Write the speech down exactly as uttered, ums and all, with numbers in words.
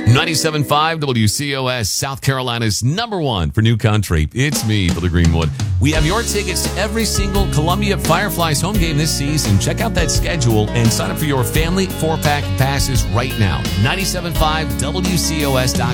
ninety-seven point five W C O S, South Carolina's number one for new country. It's me, Billy Greenwood. We have your tickets to every single Columbia Fireflies home game this season. Check out that schedule and sign up for your family four-pack passes right now. ninety-seven point five W C O S dot com.